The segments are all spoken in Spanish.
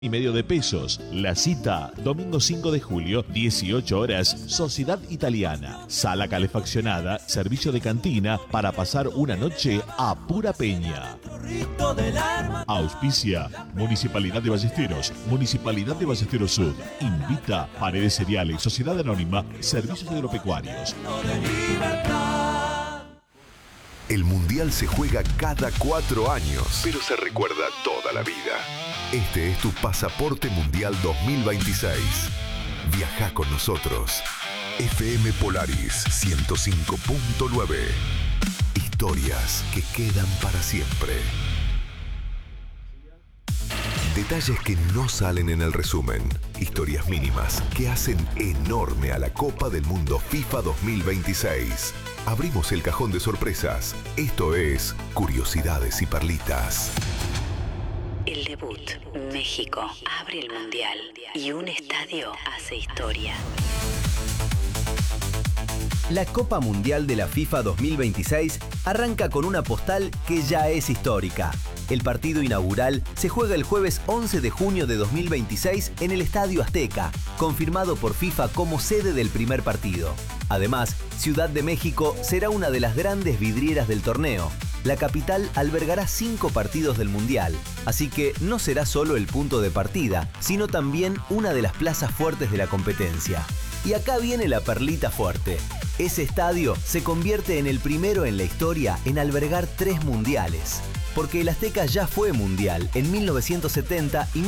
1,5 de pesos. La cita, domingo 5 de julio, 18 horas, Sociedad Italiana. Sala calefaccionada, servicio de cantina para pasar una noche a pura peña. Auspicia Municipalidad de Ballesteros, Municipalidad de Ballesteros Sud. Invita Paredes Cereales, Sociedad Anónima, Servicios Agropecuarios. El Mundial se juega cada 4 años, pero se recuerda toda la vida. Este es tu pasaporte Mundial 2026. Viaja con nosotros. FM Polaris 105.9. Historias que quedan para siempre. Detalles que no salen en el resumen. Historias mínimas que hacen enorme a la Copa del Mundo FIFA 2026. Abrimos el cajón de sorpresas. Esto es Curiosidades y Perlitas. El debut. México abre el Mundial y un estadio hace historia. La Copa Mundial de la FIFA 2026 arranca con una postal que ya es histórica. El partido inaugural se juega el jueves 11 de junio de 2026 en el Estadio Azteca, confirmado por FIFA como sede del primer partido. Además, Ciudad de México será una de las grandes vidrieras del torneo. La capital albergará 5 partidos del Mundial, así que no será solo el punto de partida, sino también una de las plazas fuertes de la competencia. Y acá viene la perlita fuerte. Ese estadio se convierte en el primero en la historia en albergar 3 mundiales. Porque el Azteca ya fue mundial en 1970 y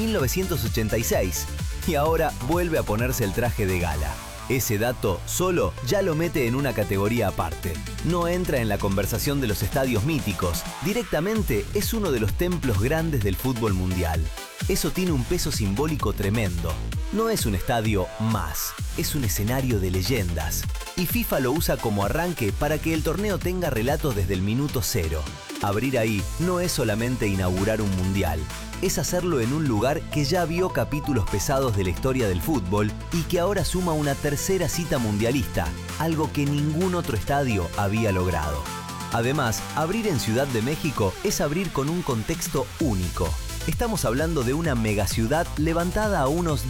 1986, y ahora vuelve a ponerse el traje de gala. Ese dato solo ya lo mete en una categoría aparte. No entra en la conversación de los estadios míticos, directamente es uno de los templos grandes del fútbol mundial. Eso tiene un peso simbólico tremendo. No es un estadio más, es un escenario de leyendas. Y FIFA lo usa como arranque para que el torneo tenga relatos desde el minuto 0. Abrir ahí no es solamente inaugurar un mundial, es hacerlo en un lugar que ya vio capítulos pesados de la historia del fútbol y que ahora suma una tercera cita mundialista, algo que ningún otro estadio había logrado. Además, abrir en Ciudad de México es abrir con un contexto único. Estamos hablando de una megaciudad levantada a unos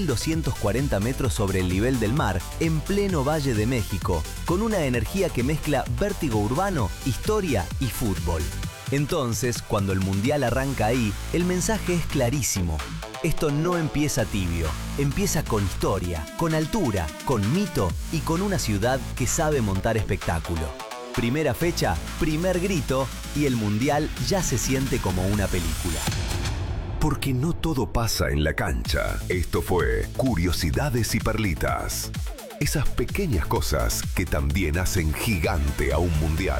2.240 metros sobre el nivel del mar, en pleno Valle de México, con una energía que mezcla vértigo urbano, historia y fútbol. Entonces, cuando el Mundial arranca ahí, el mensaje es clarísimo. Esto no empieza tibio, empieza con historia, con altura, con mito y con una ciudad que sabe montar espectáculo. Primera fecha, primer grito y el Mundial ya se siente como una película. Porque no todo pasa en la cancha. Esto fue Curiosidades y Perlitas. Esas pequeñas cosas que también hacen gigante a un mundial.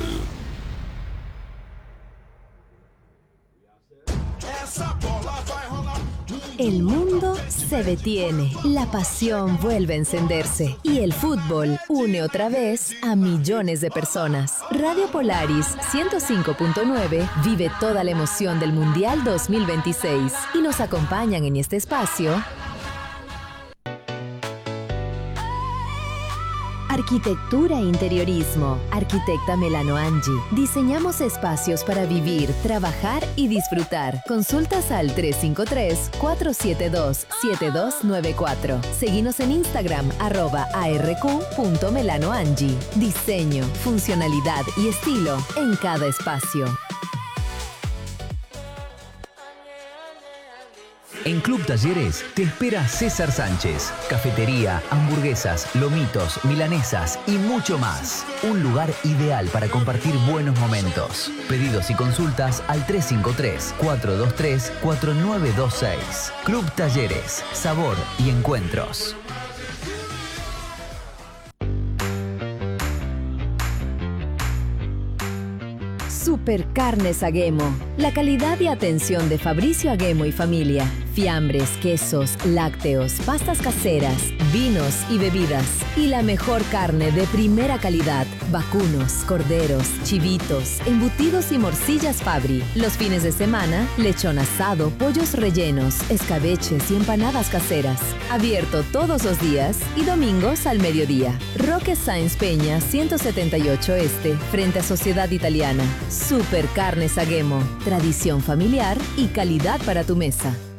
El mundo se detiene, la pasión vuelve a encenderse y el fútbol une otra vez a millones de personas. Radio Polaris 105.9 vive toda la emoción del Mundial 2026 y nos acompañan en este espacio Arquitectura e interiorismo. Arquitecta Melano Angie. Diseñamos espacios para vivir, trabajar y disfrutar. Consultas al 353-472-7294. Seguinos en Instagram @arq.melanoangie. Diseño, funcionalidad y estilo en cada espacio. En Club Talleres te espera César Sánchez. Cafetería, hamburguesas, lomitos, milanesas y mucho más. Un lugar ideal para compartir buenos momentos. Pedidos y consultas al 353-423-4926. Club Talleres, sabor y encuentros. Supercarnes Aguemo. La calidad y atención de Fabricio Aguemo y familia. Fiambres, quesos, lácteos, pastas caseras, vinos y bebidas. Y la mejor carne de primera calidad. Vacunos, corderos, chivitos, embutidos y morcillas Fabri. Los fines de semana, lechón asado, pollos rellenos, escabeches y empanadas caseras. Abierto todos los días y domingos al mediodía. Roque Sáenz Peña, 178 Este, frente a Sociedad Italiana. Supercarnes Aguemo. Tradición familiar y calidad para tu mesa.